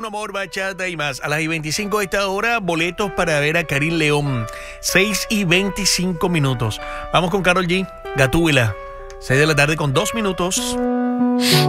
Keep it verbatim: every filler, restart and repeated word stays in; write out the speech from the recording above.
amor, bachata y más. A las y veinticinco de esta hora, boletos para ver a Karim León. seis y veinticinco minutos. Vamos con Karol G, Gatúbela. seis de la tarde con dos minutos.